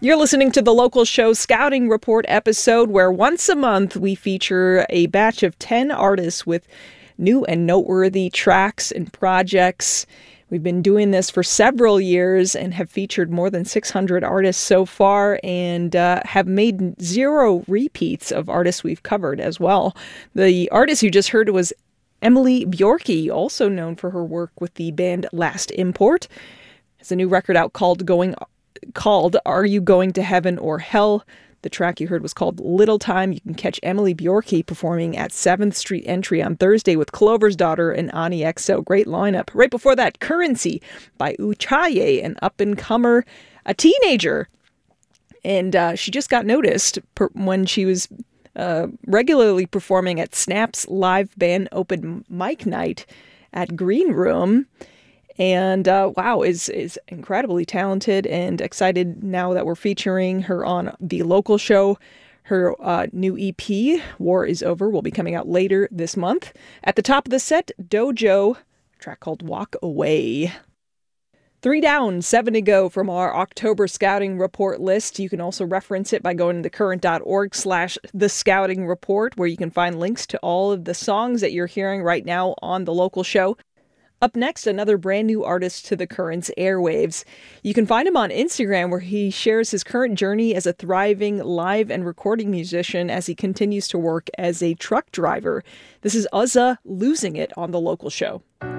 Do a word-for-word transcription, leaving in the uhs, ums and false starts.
You're listening to the local show Scouting Report episode, where once a month we feature a batch of ten artists with new and noteworthy tracks and projects. We've been doing this for several years and have featured more than six hundred artists so far, and uh, have made zero repeats of artists we've covered as well. The artist you just heard was Emily Bjorky, also known for her work with the band Last Import. Has a new record out called Going called Are You Going to Heaven or Hell? The track you heard was called Little Time. You can catch Emily Bjorky performing at seventh Street Entry on Thursday with Clover's Daughter and Ani X O. Great lineup. Right before that, Currency by Uchaye, an up-and-comer, a teenager. And uh, she just got noticed per- when she was uh, regularly performing at Snap's live band open mic night at Green Room. And uh, wow, is is incredibly talented, and excited now that we're featuring her on the local show. Her uh, new E P, War Is Over, will be coming out later this month. At the top of the set, Dojo, a track called Walk Away. Three down, seven to go from our October Scouting Report list. You can also reference it by going to thecurrent.org slash the Scouting Report, where you can find links to all of the songs that you're hearing right now on the local show. Up next, another brand new artist to the Current's airwaves. You can find him on Instagram, where he shares his current journey as a thriving live and recording musician as he continues to work as a truck driver. This is Uzza Losing It on the local show.